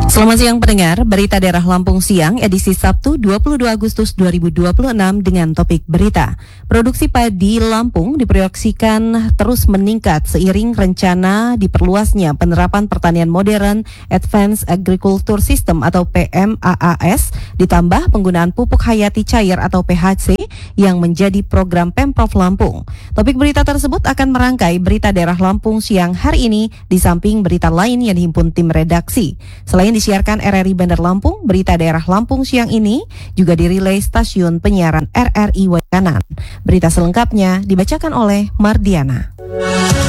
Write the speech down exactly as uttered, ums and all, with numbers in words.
Selamat siang pendengar, berita daerah Lampung siang edisi Sabtu dua puluh dua Agustus dua ribu dua puluh enam dengan topik berita. Produksi padi Lampung diproyeksikan terus meningkat seiring rencana diperluasnya penerapan pertanian modern Advanced Agriculture System atau P M A A S ditambah penggunaan pupuk hayati cair atau P H C yang menjadi program Pemprov Lampung. Topik berita tersebut akan merangkai berita daerah Lampung siang hari ini di samping berita lain yang dihimpun tim redaksi. Selain disiarkan R R I Bandar Lampung, berita daerah Lampung siang ini juga dirilai stasiun penyiaran R R I Waikanan. Berita selengkapnya dibacakan oleh Mardiana.